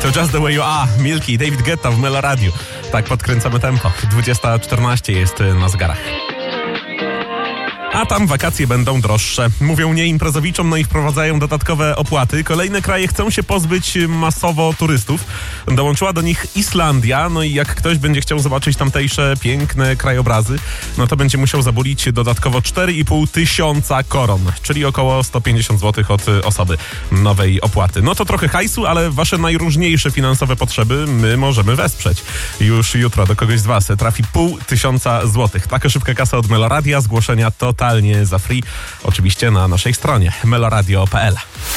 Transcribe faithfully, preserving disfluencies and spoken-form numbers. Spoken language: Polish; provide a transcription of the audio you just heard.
To Just the Way You Are, Milky, David Guetta w Melo Radio. Tak podkręcamy tempo. dwudziesta czternaście jest na zegarach. A tam wakacje będą droższe. Mówią nie imprezowiczom, no i wprowadzają dodatkowe opłaty. Kolejne kraje chcą się pozbyć masowo turystów. Dołączyła do nich Islandia, no i jak ktoś będzie chciał zobaczyć tamtejsze piękne krajobrazy, no to będzie musiał zabulić dodatkowo cztery i pół tysiąca koron, czyli około sto pięćdziesiąt złotych od osoby nowej opłaty. No to trochę hajsu, ale wasze najróżniejsze finansowe potrzeby my możemy wesprzeć. Już jutro do kogoś z was trafi pół tysiąca złotych. Taka szybka kasa od Meloradia, zgłoszenia totalnie za free, oczywiście na naszej stronie meloradio kropka p l.